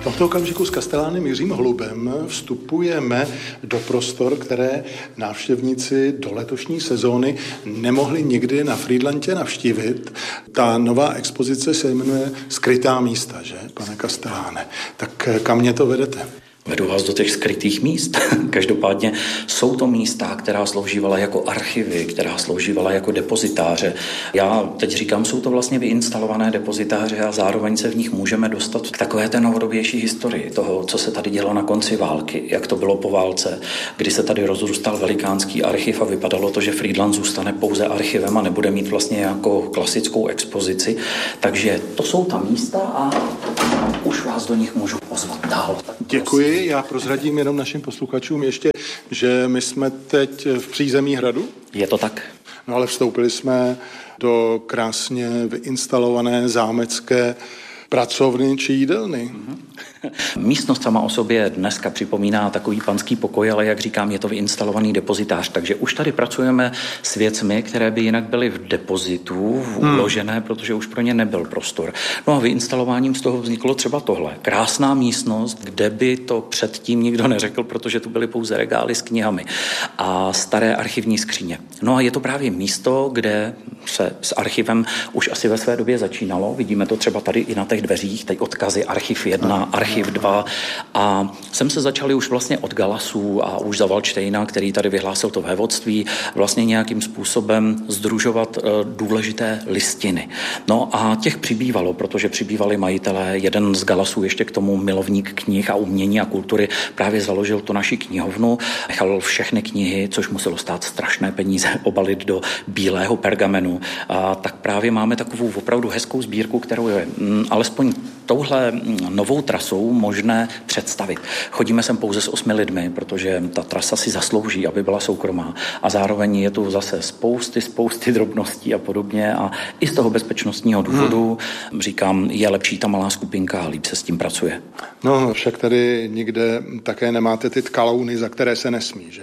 V tomto okamžiku s kastelánem Jiřím Holubem vstupujeme do prostor, které návštěvníci do letošní sezóny nemohli nikdy na Frýdlantě navštívit. Ta nová expozice se jmenuje Skrytá místa, že, pane kasteláne? Tak kam mě to vedete? Vedu vás do těch skrytých míst. Každopádně jsou to místa, která sloužívala jako archivy, která sloužívala jako depozitáře. Já teď říkám, jsou to vlastně vyinstalované depozitáře a zároveň se v nich můžeme dostat k takové té novodobější historii toho, co se tady dělo na konci války, jak to bylo po válce, kdy se tady rozrůstal velikánský archiv a vypadalo to, že Frýdlant zůstane pouze archivem a nebude mít vlastně jako klasickou expozici. Takže to jsou ta místa a už vás do nich můžu pozvat dál. Děkuji. Já prozradím jenom našim posluchačům ještě, že my jsme teď v přízemí hradu. Je to tak? No ale vstoupili jsme do krásně vyinstalované zámecké pracovny či jídelny. Místnost sama o sobě dneska připomíná takový panský pokoj, ale jak říkám, je to vyinstalovaný depozitář, takže už tady pracujeme s věcmi, které by jinak byly v depozitu uložené, protože už pro ně nebyl prostor. No a vyinstalováním z toho vzniklo třeba tohle. Krásná místnost, kde by to předtím nikdo neřekl, protože tu byly pouze regály s knihami a staré archivní skříně. No a je to právě místo, kde se s archivem už asi ve své době začínalo. Vidíme to třeba tady i na těch dveřích, teď odkazy archiv 1, archiv 2 a sem se začali už vlastně od Galasů a už za Valdštejna, který tady vyhlásil to vévodství, vlastně nějakým způsobem sdružovat důležité listiny. No a těch přibývalo, protože přibývali majitelé, jeden z Galasů ještě k tomu milovník knih a umění a kultury právě založil tu naši knihovnu, nechal všechny knihy, což muselo stát strašné peníze, obalit do bílého pergamenu. A tak právě máme takovou opravdu hezkou sbírku, kterou je alespoň touhle novou trasou možné představit. Chodíme sem pouze s 8 lidmi, protože ta trasa si zaslouží, aby byla soukromá. A zároveň je tu zase spousty drobností a podobně. A i z toho bezpečnostního důvodu, říkám, je lepší ta malá skupinka a líp se s tím pracuje. No, však tady nikde také nemáte ty tkalouny, za které se nesmí, že?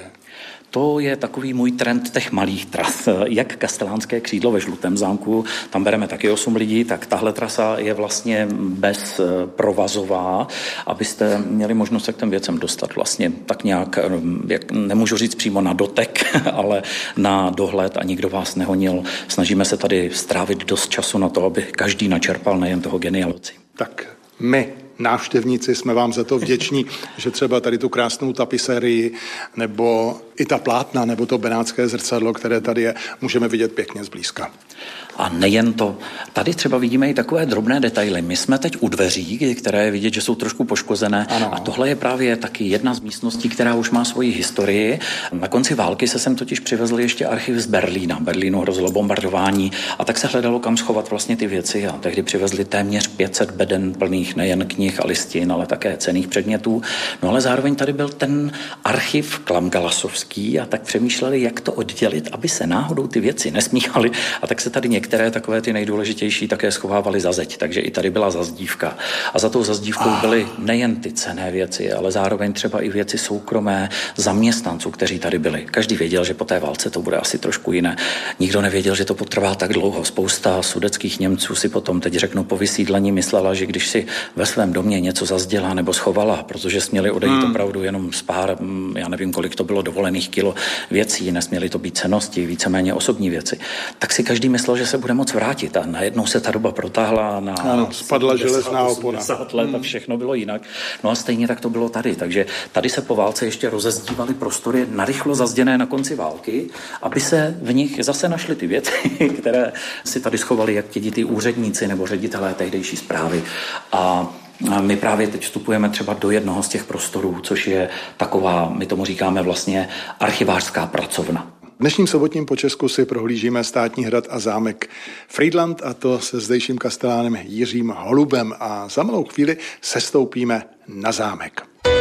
To je takový můj trend těch malých tras. Jak Kastelánské křídlo ve Žlutém zámku, tam bereme taky 8 lidí, tak tahle trasa je vlastně bezprovazová, abyste měli možnost se k těm věcem dostat vlastně tak nějak, nemůžu říct přímo na dotek, ale na dohled a nikdo vás nehonil. Snažíme se tady strávit dost času na to, aby každý načerpal nejen toho genialoci. Tak my návštěvníci jsme vám za to vděční, že třeba tady tu krásnou tapiserii nebo i ta plátna nebo to benátské zrcadlo, které tady je, můžeme vidět pěkně zblízka. A nejen to. Tady třeba vidíme i takové drobné detaily. My jsme teď u dveří, které je vidět, že jsou trošku poškozené. Ano. A tohle je právě taky jedna z místností, která už má svoji historii. Na konci války se sem totiž přivezli ještě archiv z Berlína. Berlínu hrozilo bombardování a tak se hledalo, kam schovat vlastně ty věci. A tehdy přivezli téměř 500 beden plných nejen knih a listin, ale také cenných předmětů. No ale zároveň tady byl ten archiv klamgalasovský a tak přemýšleli, jak to oddělit, aby se náhodou ty věci nesmíchaly. A tak se tady některé takové ty nejdůležitější také schovávaly za zeď, takže i tady byla zazdívka. A za tou zazdívkou byly nejen ty cenné věci, ale zároveň třeba i věci soukromé zaměstnanců, kteří tady byli. Každý věděl, že po té válce to bude asi trošku jiné. Nikdo nevěděl, že to potrvá tak dlouho. Spousta sudetských Němců si potom, teď řeknu, po vysídlení myslela, že když si ve svém domě něco zazdělá nebo schovala, protože směli odejít opravdu jenom z pár, já nevím, kolik to bylo dovolených kilo věcí, nesměly to být cennosti, víceméně osobní věci, tak si každý myslel, že se bude moc vrátit a najednou se ta doba protáhla na spadla železná opona. 80 let a všechno bylo jinak. No a stejně tak to bylo tady. Takže tady se po válce ještě rozezdívaly prostory narychlo zazděné na konci války, aby se v nich zase našly ty věci, které si tady schovali jak ti úředníci nebo ředitelé tehdejší správy. A my právě teď vstupujeme třeba do jednoho z těch prostorů, což je taková, my tomu říkáme vlastně archivářská pracovna. V dnešním sobotním počesku si prohlížíme státní hrad a zámek Frýdlant, a to se zdejším kastelánem Jiřím Holubem, a za malou chvíli sestoupíme na zámek.